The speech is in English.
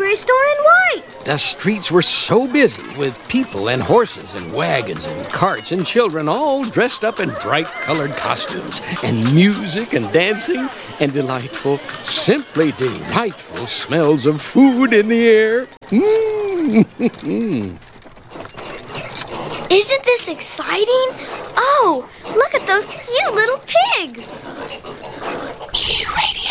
store in white. The streets were so busy with people and horses and wagons and carts and children all dressed up in bright-colored costumes and music and dancing and delightful, simply delightful smells of food in the air. Isn't this exciting? Oh, look at those cute little pigs.